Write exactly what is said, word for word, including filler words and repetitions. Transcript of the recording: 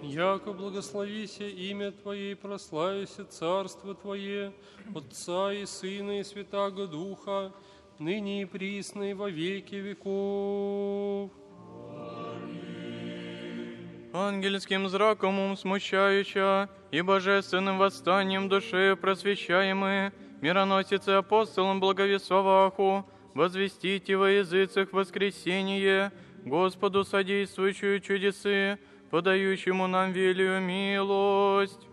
Яко благословися имя Твое и прославися Царство Твое, Отца и Сына и Святаго Духа, ныне и присно и во веки веков. Ангельским зраком ум смущающа и божественным восстанием души просвещаемые, мироносицы апостолам благовествоваху, возвестите во языцах воскресение, Господу содействующую чудесы, подающему нам велию милость.